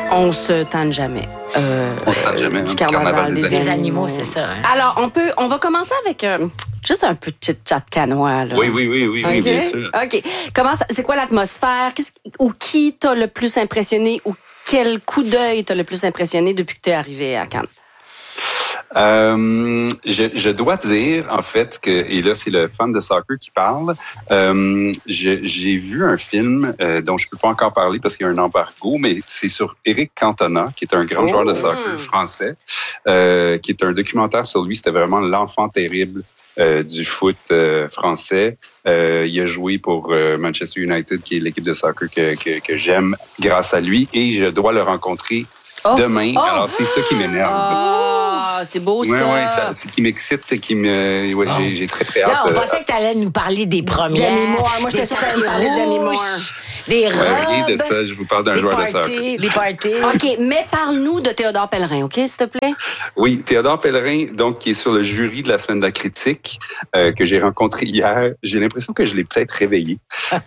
On se tente jamais. On se tente jamais. Du carnaval des animaux, c'est ça. Hein? Alors, on va commencer avec juste un peu de chit-chat canois. Là. Oui, bien sûr. OK. C'est quoi l'atmosphère? Ou qui t'a le plus impressionné? Ou quel coup d'œil t'a le plus impressionné depuis que t'es arrivé à Cannes? Je dois dire, en fait, et là, c'est le fan de soccer qui parle, j'ai vu un film dont je peux pas encore parler parce qu'il y a un embargo, mais c'est sur Éric Cantona, qui est un grand joueur de soccer français, qui est un documentaire sur lui. C'était vraiment l'enfant terrible du foot français. Il a joué pour Manchester United, qui est l'équipe de soccer que j'aime grâce à lui, et je dois le rencontrer demain. Alors, c'est ça qui m'énerve. C'est beau, ça. Oui, c'est qui m'excite et qui me... Ouais, j'ai très, très hâte. Là, on pensait que tu allais nous parler des premières. Demi-moire. Moi, j'étais sûre que tu allais parler de Demi-moire. Des robes. Rien de ça, je vous parle d'un joueur de soccer. Des parties. OK, mais parle-nous de Théodore Pellerin, OK, s'il te plaît? Oui, Théodore Pellerin, donc, qui est sur le jury de la Semaine de la critique, que j'ai rencontré hier. J'ai l'impression que je l'ai peut-être réveillé.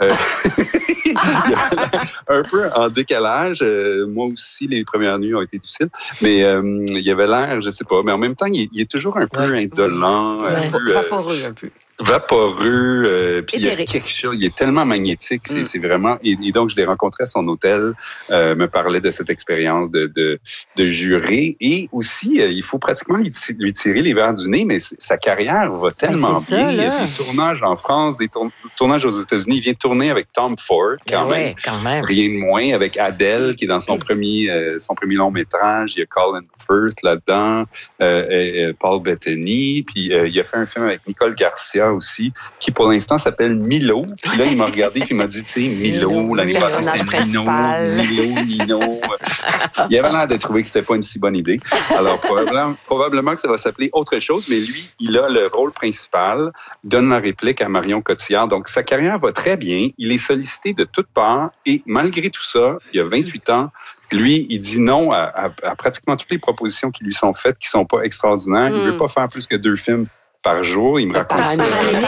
Un peu en décalage. Moi aussi, les premières nuits ont été difficiles. Mais il avait l'air, je sais pas, mais en même temps, il est toujours un peu indolent. Vaporeux un peu. Vaporeux, puis il y a quelque chose, il est tellement magnétique, c'est vraiment, et donc je l'ai rencontré à son hôtel, me parlait de cette expérience de jurer, et aussi, il faut pratiquement lui tirer les verres du nez, mais sa carrière va tellement bien. Il y a des tournages en France, des tournages aux États-Unis, il vient tourner avec Tom Ford, quand même. Rien de moins, avec Adele, qui est dans son premier long métrage, il y a Colin Firth là-dedans, Paul Bettany, puis il a fait un film avec Nicole Garcia aussi, qui pour l'instant s'appelle Milo. Puis là, il m'a regardé puis il m'a dit, tu sais, Milo, l'année passée, c'était Nino. Il avait l'air de trouver que c'était pas une si bonne idée. Alors, probablement que ça va s'appeler autre chose, mais lui, il a le rôle principal, donne la réplique à Marion Cotillard. Donc, sa carrière va très bien. Il est sollicité de toutes parts et malgré tout ça, il a 28 ans, lui, il dit non à pratiquement toutes les propositions qui lui sont faites, qui sont pas extraordinaires. Il veut pas faire plus que 2 films par jour. Il me raconte par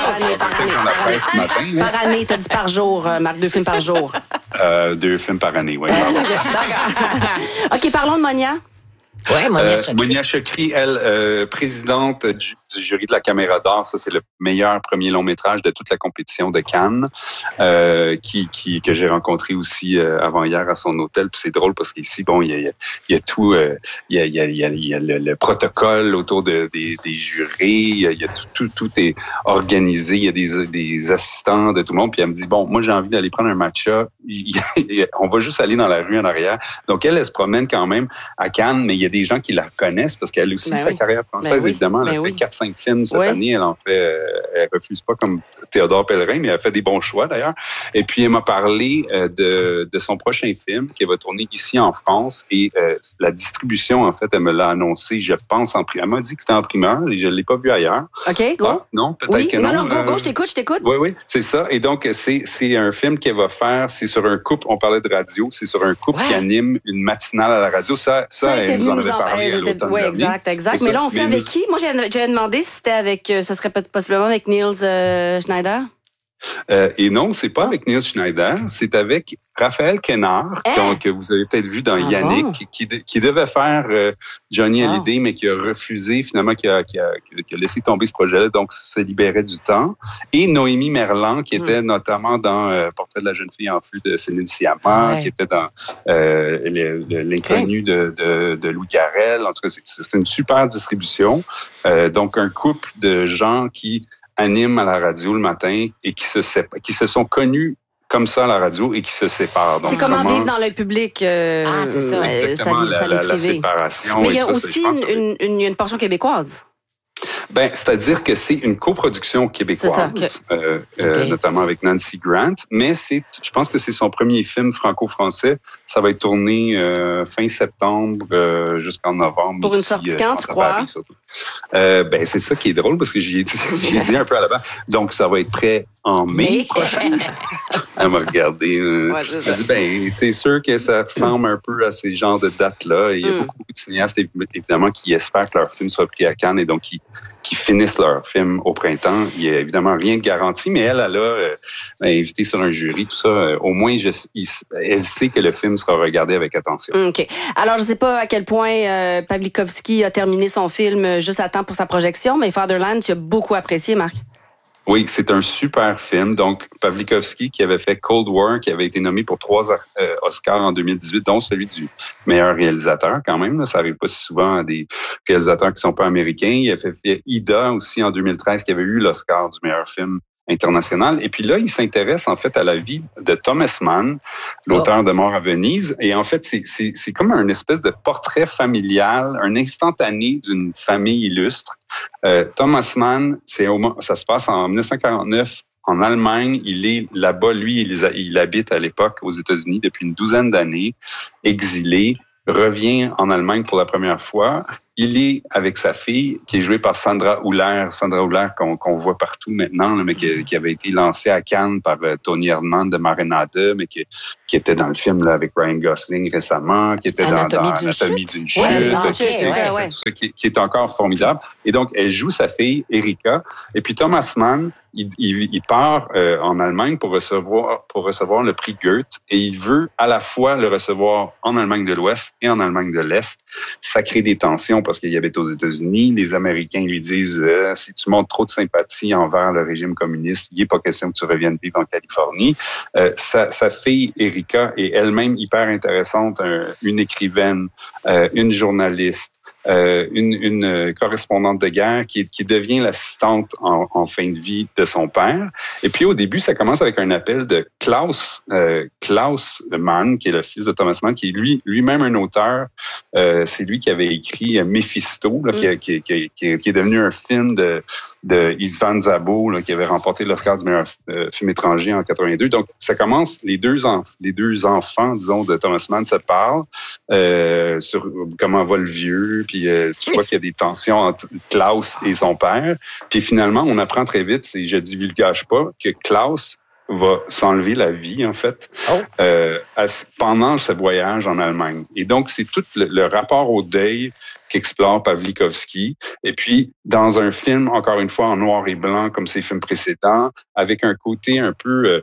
année, t'as dit par jour, Marc, 2 films par jour. 2 films par année, oui. OK, parlons de Monia. Oui, Monia Chokri, elle, présidente du jury de la Caméra d'Or. Ça, c'est le meilleur premier long-métrage de toute la compétition de Cannes, que j'ai rencontré aussi avant-hier à son hôtel. Puis c'est drôle parce qu'ici, bon, il y a tout, il y a le protocole autour des jurés, il y a tout est organisé, il y a des assistants de tout le monde. Puis elle me dit, bon, moi, j'ai envie d'aller prendre un matcha. On va juste aller dans la rue en arrière. Donc, elle se promène quand même à Cannes, mais il y a des gens qui la reconnaissent parce qu'elle aussi, sa carrière française, évidemment, elle a fait 4-5 films cette année. Elle refuse pas comme Théodore Pellerin, mais elle a fait des bons choix d'ailleurs. Et puis, elle m'a parlé de son prochain film qu'elle va tourner ici en France et la distribution, en fait, elle me l'a annoncé, je pense, elle m'a dit que c'était en primeur et je ne l'ai pas vu ailleurs. OK, go. Ah, non, peut-être que non. Non, go, je t'écoute. Oui, c'est ça. Et donc, c'est un film qu'elle va faire, c'est sur un couple, on parlait de radio, c'est sur un couple qui anime une matinale à la radio. Ça elle nous en avait parlé à l'automne dernier. Oui, exact. Mais là, on sait avec qui? Moi, j'avais demandé si c'était avec, ce serait possiblement avec Niels Schneider. Et non, c'est pas avec Niels Schneider, c'est avec Raphaël Quénard, que vous avez peut-être vu dans Yannick, qui devait faire Johnny Hallyday, mais qui a refusé, finalement, qui a laissé tomber ce projet-là, donc ça libérait du temps. Et Noémie Merlan, qui était notamment dans Portrait de la jeune fille en feu de Céline Sciamma, qui était dans L'inconnu de Louis Garrel. En tout cas, c'est une super distribution. Donc, un couple de gens qui animent à la radio le matin et qui se sont connus comme ça à la radio et qui se séparent. Donc, c'est comment vivre dans le public. C'est ça. Exactement, la séparation. Mais il y a aussi une portion québécoise. Ben, c'est-à-dire que c'est une coproduction québécoise, notamment avec Nancy Grant, mais je pense que c'est son premier film franco-français. Ça va être tourné fin septembre jusqu'en novembre. Pour une sortie quand, tu crois? Ben, c'est ça qui est drôle parce que j'y ai dit un peu à l'avant. Donc, ça va être prêt en mai prochain. Elle m'a regardé. Elle m'a dit, c'est sûr que ça ressemble un peu à ces genres de dates-là. Et il y a beaucoup de cinéastes, évidemment, qui espèrent que leur film soit pris à Cannes et donc qui finissent leur film au printemps. Il n'y a évidemment rien de garanti, mais elle a invité sur un jury, tout ça. Au moins, elle sait que le film sera regardé avec attention. OK. Alors, je ne sais pas à quel point Pawlikowski a terminé son film juste à temps pour sa projection, mais Fatherland, tu as beaucoup apprécié, Marc. Oui, c'est un super film. Donc, Pawlikowski qui avait fait Cold War, qui avait été nommé pour 3 Oscars en 2018, dont celui du meilleur réalisateur quand même. Là. Ça arrive pas si souvent à des réalisateurs qui sont pas américains. Il a fait Ida aussi en 2013, qui avait eu l'Oscar du meilleur film international. Et puis là, il s'intéresse en fait à la vie de Thomas Mann, l'auteur de Mort à Venise. Et en fait, c'est comme un espèce de portrait familial, un instantané d'une famille illustre. Thomas Mann, ça se passe en 1949 en Allemagne. Il est là-bas, lui, il habite à l'époque aux États-Unis depuis une douzaine d'années, exilé, revient en Allemagne pour la première fois. Il est avec sa fille, qui est jouée par Sandra Hüller qu'on voit partout maintenant, là, mais qui avait été lancée à Cannes par Tony Erdmann de Marenade, mais qui était dans le film là, avec Ryan Gosling récemment, qui était dans Anatomie d'une chute, qui est encore formidable. Et donc, elle joue sa fille, Erika. Et puis Thomas Mann, il part en Allemagne pour recevoir le prix Goethe, et il veut à la fois le recevoir en Allemagne de l'Ouest et en Allemagne de l'Est. Ça crée des tensions parce qu'il habite aux États-Unis. Les Américains lui disent si tu montres trop de sympathie envers le régime communiste, il n'est pas question que tu reviennes vivre en Californie. Sa fille, Erika, est elle-même hyper intéressante, une écrivaine, une journaliste, une correspondante de guerre qui devient l'assistante en fin de vie de son père. Et puis au début, ça commence avec un appel de Klaus Mann, qui est le fils de Thomas Mann, qui est lui-même un auteur. C'est lui qui avait écrit Mephisto, là, qui est devenu un film de Istvan Szabo, là, qui avait remporté l'Oscar du meilleur film étranger en 82. Donc ça commence, les deux enfants, disons, de Thomas Mann se parlent sur comment va le vieux, puis tu vois qu'il y a des tensions entre Klaus et son père. Puis finalement, on apprend très vite, je divulgage pas, que Klaus va s'enlever la vie, en fait, pendant ce voyage en Allemagne. Et donc, c'est tout le rapport au deuil qu'explore Pawlikowski. Et puis, dans un film, encore une fois, en noir et blanc, comme ses films précédents, avec un côté un peu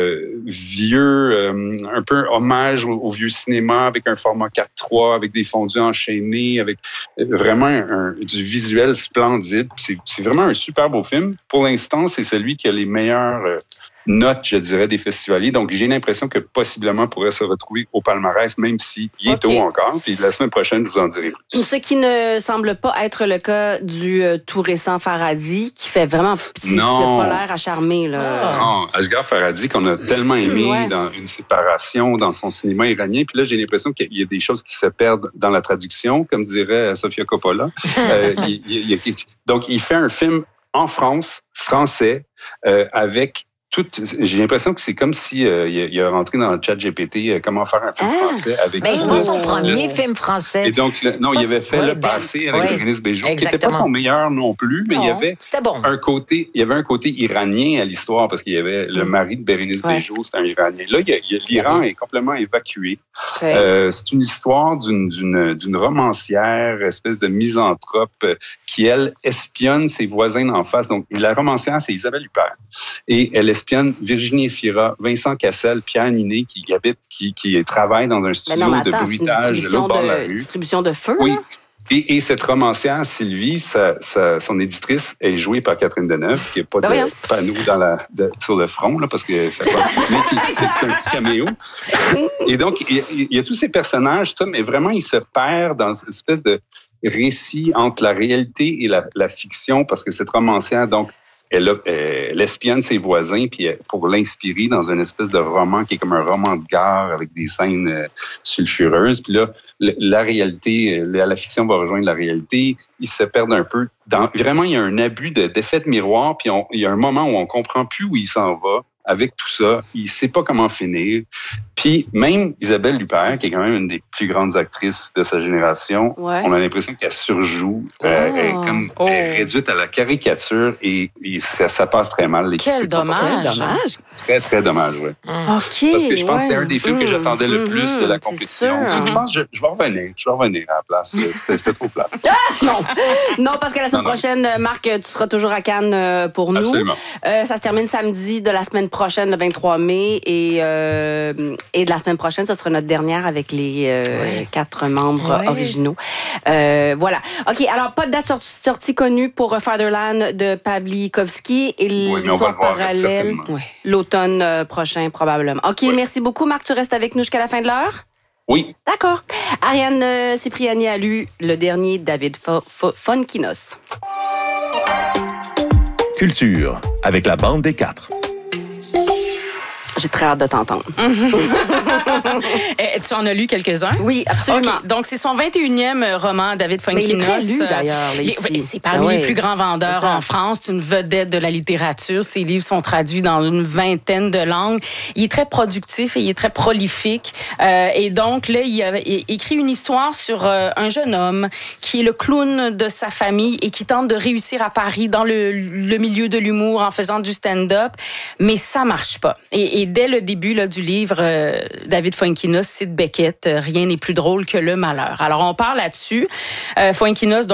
vieux, un peu hommage au vieux cinéma, avec un format 4:3, avec des fondus enchaînés, avec vraiment du visuel splendide. C'est vraiment un super beau film. Pour l'instant, c'est celui qui a les meilleures notes, je dirais, des festivaliers. Donc, j'ai l'impression que possiblement pourrait se retrouver au palmarès, même s'il est tôt encore. Puis la semaine prochaine, je vous en dirai plus. Ce qui ne semble pas être le cas du tout récent Farhadi, qui fait vraiment petit, qui n'a pas l'air à charmer. Là. Non, Asghar Farhadi, qu'on a tellement aimé dans Une séparation, dans son cinéma iranien. Puis là, j'ai l'impression qu'il y a des choses qui se perdent dans la traduction, comme dirait Sofia Coppola. Donc, il fait un film en français, avec j'ai l'impression que c'est comme si il a rentré dans le chat GPT comment faire un film français avec. Mais c'est pas son premier film français. Et donc il avait fait Le Passé avec Bérénice Bejo, qui n'était pas son meilleur non plus, mais il y avait un côté iranien à l'histoire parce qu'il y avait le mari de Bérénice Bejo, c'était un Iranien. Là, l'Iran est complètement évacué. C'est une histoire d'une romancière, espèce de misanthrope qui elle espionne ses voisins d'en face. Donc la romancière, c'est Isabelle Huppert, et elle espionne Virginie Efira, Vincent Cassel, Pierre Ninet, qui travaille dans un studio de bruitage de l'autre bord de la rue. Distribution de feu. Oui. Et cette romancière, Sylvie, son éditrice, est jouée par Catherine Deneuve, qui n'a pas de panneau sur le front, là, parce que c'est un petit caméo. Et donc, il y a tous ces personnages, mais vraiment, ils se perdent dans cette espèce de récit entre la réalité et la fiction, parce que cette romancière, donc, elle espionne ses voisins puis pour l'inspirer dans une espèce de roman qui est comme un roman de gare avec des scènes sulfureuses. Puis là, la réalité, la fiction va rejoindre la réalité. Ils se perdent un peu. Vraiment, il y a un abus d'effet de miroir. Puis il y a un moment où on comprend plus où il s'en va. avec tout ça, il sait pas comment finir. Puis même Isabelle Huppert, qui est quand même une des plus grandes actrices de sa génération, on a l'impression qu'elle surjoue. Elle est réduite à la caricature et ça passe très mal. Quel dommage. Très, très dommage, oui. OK. Parce que je pense que c'était un des films que j'attendais le plus de la compétition. Je pense que je vais revenir à la place. C'était trop plat. Non, parce que la semaine prochaine, Marc, tu seras toujours à Cannes pour nous. Absolument. Ça se termine samedi de la semaine prochaine, le 23 mai. Et de la semaine prochaine, ce sera notre dernière avec les 4 membres originaux. Voilà. OK, alors pas de date sortie connue pour Fatherland de Pawlikowski et l'histoire parallèle l'automne prochain, probablement. OK, merci beaucoup, Marc. Tu restes avec nous jusqu'à la fin de l'heure? Oui. D'accord. Ariane Cipriani a lu le dernier David Fontkinos. Culture, avec la bande des 4. J'ai très hâte de t'entendre. Tu en as lu quelques-uns? Oui, absolument. Okay. Donc, c'est son 21e roman, David Fontkinos. Mais il est très lu, d'ailleurs. C'est parmi les plus grands vendeurs en France. C'est une vedette de la littérature. Ses livres sont traduits dans une vingtaine de langues. Il est très productif et il est très prolifique. Et donc, là, il a écrit une histoire sur un jeune homme qui est le clown de sa famille et qui tente de réussir à Paris dans le milieu de l'humour en faisant du stand-up. Mais ça marche pas. Et dès le début du livre, David Fontkinos cite Beckett, rien n'est plus drôle que le malheur. Alors, on parle là-dessus. Fontkinos,